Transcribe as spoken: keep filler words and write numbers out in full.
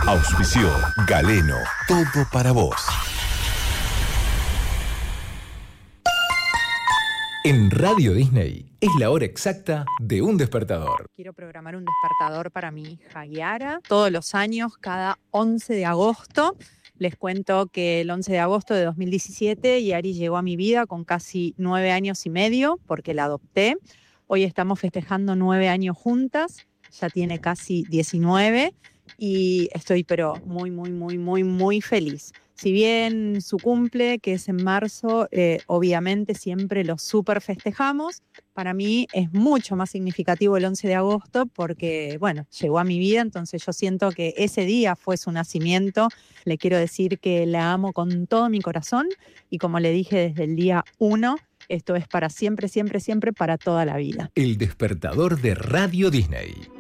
Auspició Galeno, todo para vos. En Radio Disney es la hora exacta de un despertador. Quiero programar un despertador para mi hija Yara todos los años, cada once de agosto. Les cuento que el once de agosto de dos mil diecisiete Yari llegó a mi vida con casi nueve años y medio porque la adopté. Hoy estamos festejando nueve años juntas, ya tiene casi diecinueve y estoy pero muy, muy, muy, muy, muy feliz. Si bien su cumple, que es en marzo, eh, obviamente siempre lo súper festejamos, para mí es mucho más significativo el once de agosto porque, bueno, llegó a mi vida, entonces yo siento que ese día fue su nacimiento. Le quiero decir que la amo con todo mi corazón y como le dije desde el día uno, esto es para siempre, siempre, siempre, para toda la vida. El despertador de Radio Disney.